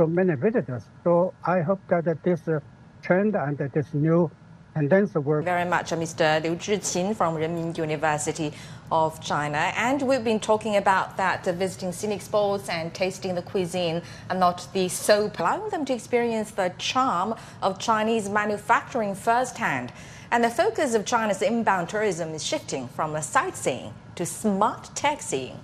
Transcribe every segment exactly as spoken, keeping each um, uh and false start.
so many visitors. So I hope that this uh, trend and this new tendency will. Very much, Mister Liu Zhiqin from Renmin University of China. And we've been talking about that, uh, visiting scenic spots and tasting the cuisine and not the soap, allowing them to experience the charm of Chinese manufacturing firsthand. And the focus of China's inbound tourism is shifting from a sightseeing to smart taxiing.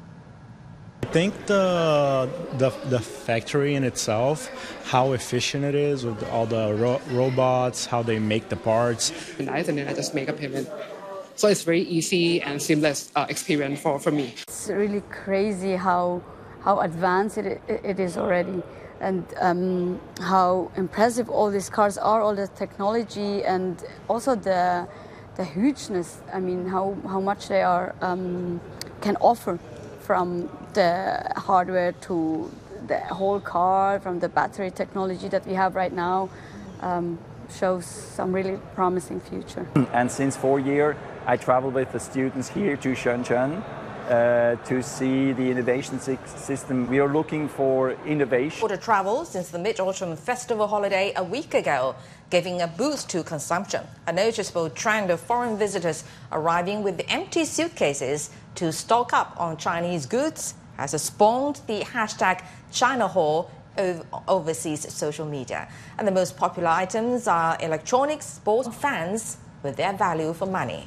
I think the, the the factory in itself, how efficient it is with all the ro robots, how they make the parts. Nice, and then I just make a payment. So it's very easy and seamless uh, experience for, for me. It's really crazy how how advanced it, it is already, and um, how impressive all these cars are, all the technology, and also the the hugeness. I mean, how how much they are um, can offer. From the hardware to the whole car, from the battery technology that we have right now, um, shows some really promising future. And since four years, I travel with the students here to Shenzhen uh, to see the innovation system. We are looking for innovation. Border travel since the Mid-Autumn Festival holiday a week ago, giving a boost to consumption. A noticeable trend of foreign visitors arriving with empty suitcases to stock up on Chinese goods has spawned the hashtag China Haul of overseas social media. And the most popular items are electronics, sports, and fans with their value for money.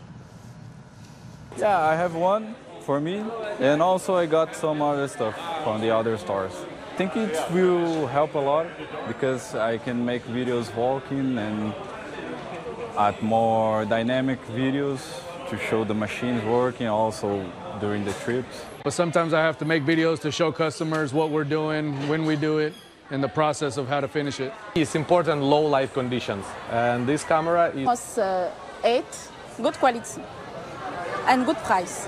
Yeah, I have one for me, and also I got some other stuff from the other stores. I think it will help a lot because I can make videos walking and add more dynamic videos to show the machines working also during the trips. But sometimes I have to make videos to show customers what we're doing, when we do it, and the process of how to finish it. It's important low light conditions, and this camera is was uh, eight, good quality and good price.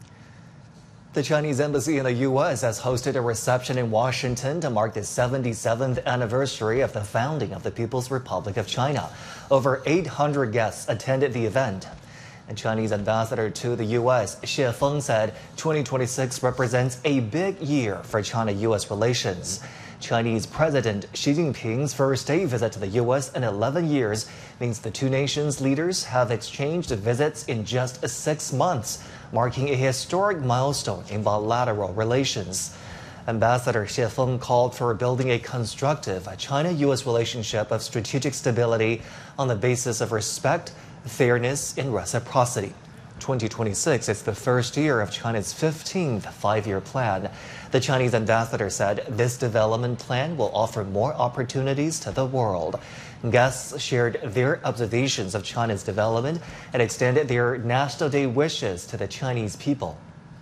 The Chinese embassy in the U S has hosted a reception in Washington to mark the seventy-seventh anniversary of the founding of the People's Republic of China. Over eight hundred guests attended the event. And Chinese ambassador to the U S, Xie Feng, said twenty twenty-six represents a big year for China-U S relations. Chinese President Xi Jinping's first day visit to the U S in eleven years means the two nations' leaders have exchanged visits in just six months, marking a historic milestone in bilateral relations. Ambassador Xie Feng called for building a constructive China-U S relationship of strategic stability on the basis of respect, fairness, and reciprocity. twenty twenty-six is the first year of China's fifteenth five-year plan. The Chinese ambassador said this development plan will offer more opportunities to the world. Guests shared their observations of China's development and extended their National Day wishes to the Chinese people.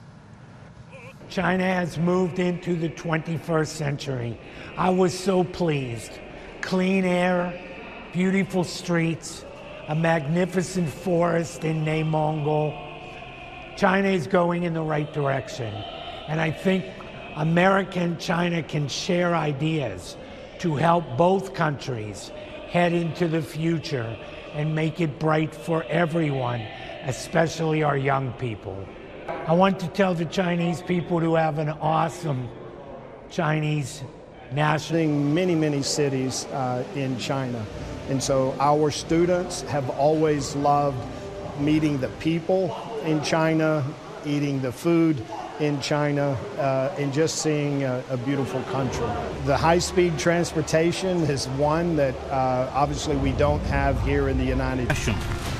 China has moved into the twenty-first century. I was so pleased. Clean air, beautiful streets, a magnificent forest in Neimongol. China is going in the right direction. And I think America and China can share ideas to help both countries head into the future and make it bright for everyone, especially our young people. I want to tell the Chinese people to have an awesome Chinese national. Many, many cities uh, in China. And so our students have always loved meeting the people in China, eating the food in China, uh, and just seeing a, a beautiful country. The high-speed transportation is one that uh, obviously we don't have here in the United States.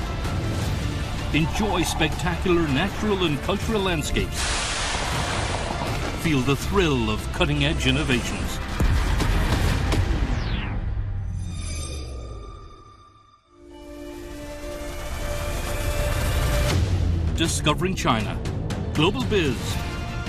Enjoy spectacular natural and cultural landscapes. Feel the thrill of cutting-edge innovations. Discovering China. Global Biz.